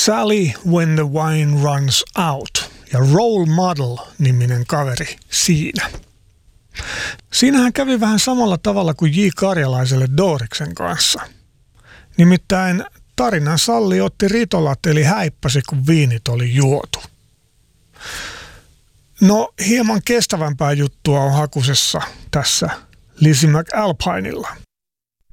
Sally When the Wine Runs Out ja Role Model-niminen kaveri siinä. Siinähän kävi vähän samalla tavalla kuin J. Karjalaiselle Dooriksen kanssa. Nimittäin tarinan Salli otti ritolat eli häippäsi, kun viinit oli juotu. No, hieman kestävämpää juttua on hakusessa tässä Lizzie McAlpinella.